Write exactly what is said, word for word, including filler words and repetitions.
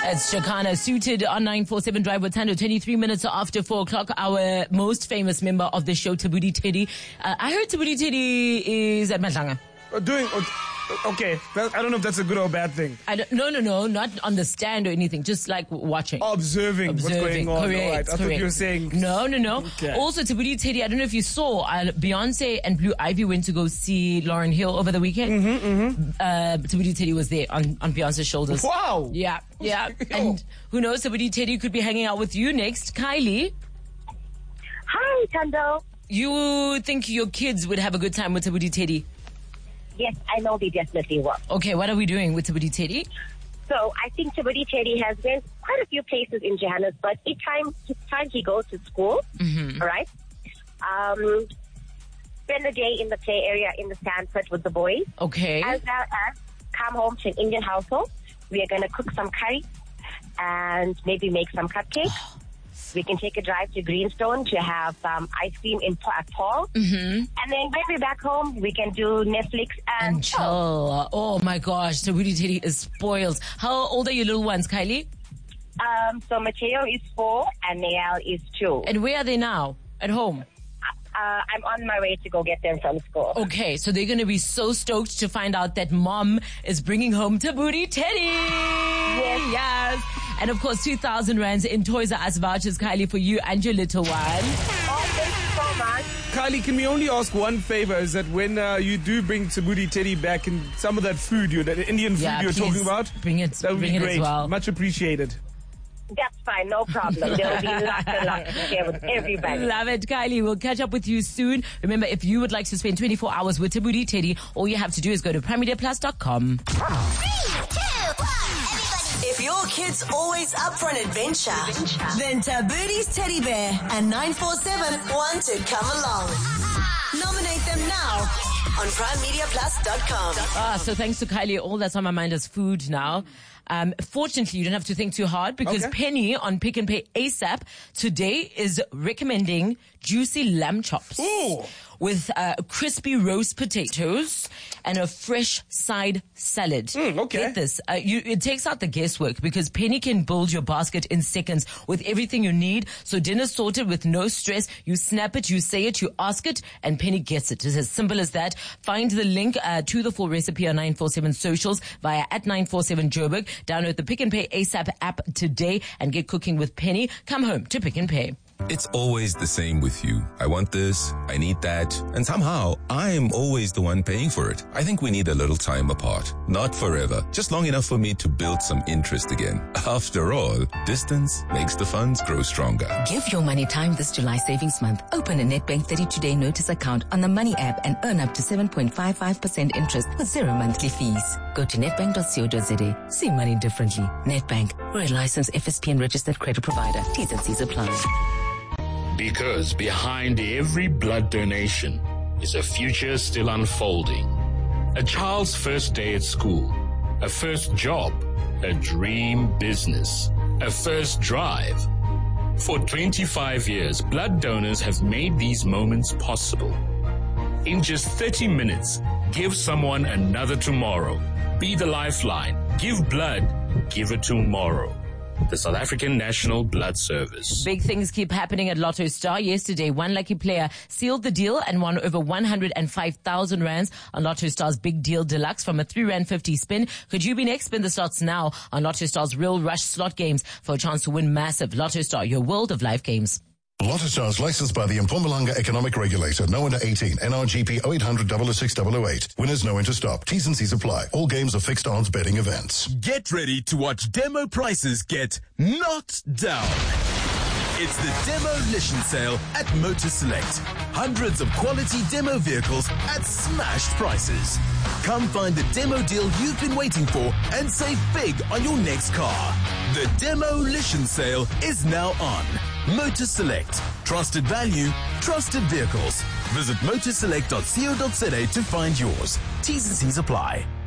It's Shakana suited on nine four seven Drive with Tando, twenty-three minutes after four o'clock. Our most famous member of the show, Thabudi Teddy. Uh, I heard Thabudi Teddy is at Madlanga. Uh, doing, okay, that, I don't know if that's a good or a bad thing. I don't, no, no, no, not on the stand or anything, just like watching. Observing, Observing. what's going on. Correct, Right. I correct. thought you were saying... No, no, no. Okay. Also, Thabudi Teddy, I don't know if you saw, uh, Beyonce and Blue Ivy went to go see Lauryn Hill over the weekend. Mm-hmm, mm-hmm. Uh, Thabudi Teddy was there on, on Beyonce's shoulders. Wow. Yeah, yeah. And who knows, Thabudi Teddy could be hanging out with you next. Kylie. Hi, Tando. You think your kids would have a good time with Thabudi Teddy? Yes, I know they definitely will. Okay, what are we doing with Thabudi Teddy? So I think Thabudi Teddy has been quite a few places in Johannesburg. Each time, each time he goes to school, Mm-hmm. all right? Um, spend the day in the play area in the Stanford with the boys. Okay. As well as come home to an Indian household. We are going to cook some curry and maybe make some cupcakes. We can take a drive to Greenstone to have some ice cream in at Paul. Mm-hmm. And then when we're back home, we can do Netflix and, And chill. Oh my gosh, Thabudi Teddy is spoiled. How old are your little ones, Kylie? Um, so Mateo is four and Nael is two. And where are they now? At home? Uh, I'm on my way to go get them from school. Okay, so they're going to be so stoked to find out that mom is bringing home Thabudi Teddy. Yes. Yes. And of course, two thousand rands in Toys R Us vouchers, Kylie, for you and your little one. Oh, thank you so much. Kylie, can we only ask one favor? Is that when uh, you do bring Thabudi Teddy back and some of that food, you, that Indian food Yeah, you're please talking about, bring it- that would bring be it as great. well. Much appreciated. That's fine, no problem. There will be lots and lots to share with everybody. Love it, Kylie. We'll catch up with you soon. Remember, if you would like to spend twenty-four hours with Thabudi Teddy, all you have to do is go to prime media plus dot com. If your kid's always up for an adventure, then Thabudi's Teddy Bear and nine four seven want to come along. Nominate them now on prime media plus dot com. Ah, so thanks to Kylie, all that's on my mind is food now. Um, fortunately, you don't have to think too hard because Okay. Penny on Pick and Pay ASAP today is recommending juicy lamb chops Ooh. with uh, crispy roast potatoes and a fresh side salad. Mm, okay. Get this. Uh, you, it takes out the guesswork because Penny can build your basket in seconds with everything you need. So dinner's sorted with no stress. You snap it, you say it, you ask it, and Penny gets it. It's as simple as that. Find the link uh, to the full recipe on nine four seven socials via at nine four seven Joburg. Download the Pick and Pay ASAP app today and get cooking with Penny. Come home to Pick and Pay. It's always the same with you. I want this, I need that, and somehow I'm always the one paying for it. I think we need a little time apart. Not forever, just long enough for me to build some interest again. After all, distance makes the funds grow stronger. Give your money time this July savings month. Open a Nedbank thirty-two day notice account on the Money app and earn up to seven point five five percent interest with zero monthly fees. Go to nedbank dot co dot za. See money differently. Nedbank, we're a licensed F S P and registered credit provider. T's and C's apply. Because behind every blood donation is a future still unfolding. A child's first day at school, a first job, a dream business, a first drive. For twenty-five years, blood donors have made these moments possible. In just thirty minutes, give someone another tomorrow. Be the lifeline. Give blood. Give it tomorrow. The South African National Blood Service. Big things keep happening at Lotto Star. Yesterday, one lucky player sealed the deal and won over one hundred five thousand rands on Lotto Star's Big Deal Deluxe from a three rand fifty spin. Could you be next? Spin the slots now on Lotto Star's Real Rush slot games for a chance to win massive. Lotto Star, your world of life games. Lotto Stars licensed by the Mpumalanga Economic Regulator. No under eighteen. N R G P oh eight hundred, double oh six, double oh eight. Winners know when to stop. T's and C's apply. All games are fixed odds betting events. Get ready to watch demo prices get knocked down. It's the demolition sale at Motor Select. Hundreds of quality demo vehicles at smashed prices. Come find the demo deal you've been waiting for and save big on your next car. The demolition sale is now on. Motor Select. Trusted value, trusted vehicles. Visit motor select dot co dot za to find yours. T's and C's apply.